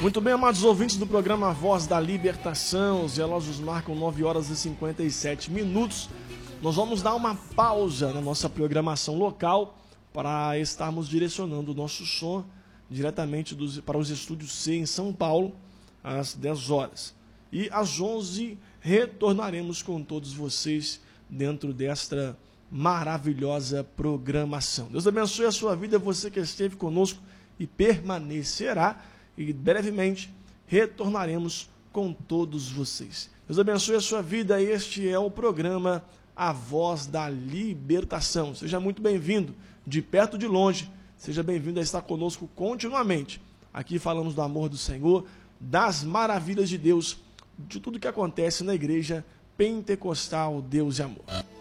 Muito bem, amados ouvintes do programa Voz da Libertação, os relógios marcam 9 horas e 57 minutos. Nós vamos dar uma pausa na nossa programação local para estarmos direcionando o nosso som diretamente para os estúdios C em São Paulo, às 10 horas. E às 11 retornaremos com todos vocês dentro desta maravilhosa programação. Deus abençoe a sua vida, você que esteve conosco e permanecerá. E brevemente retornaremos com todos vocês. Deus abençoe a sua vida. Este é o programa A Voz da Libertação. Seja muito bem-vindo, de perto ou de longe. Seja bem-vindo a estar conosco continuamente. Aqui falamos do amor do Senhor, das maravilhas de Deus, de tudo que acontece na igreja pentecostal Deus e Amor.